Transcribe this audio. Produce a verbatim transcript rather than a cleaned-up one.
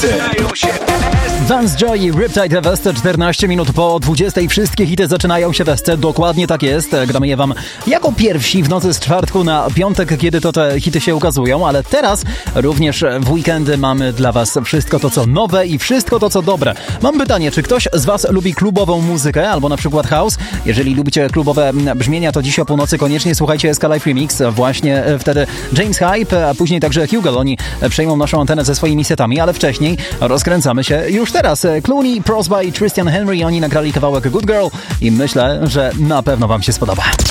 Vance Joy i Riptide w S C, czternaście minut po dwudziestej. Wszystkie hity zaczynają się w S C. Dokładnie tak jest. Gramy je wam jako pierwsi w nocy z czwartku na piątek, kiedy to te hity się ukazują, ale teraz również w weekendy mamy dla was wszystko to, co nowe i wszystko to, co dobre. Mam pytanie, czy ktoś z was lubi klubową muzykę albo na przykład house? Jeżeli lubicie klubowe brzmienia, to dziś o północy koniecznie słuchajcie S K Live Remix. Właśnie wtedy James Hype, a później także Hugo. Oni przejmą naszą antenę ze swoimi setami, ale wcześniej rozkręcamy się już teraz. Clooney, Prosby i Tristan Henry, oni nagrali kawałek Good Girl i myślę, że na pewno wam się spodoba.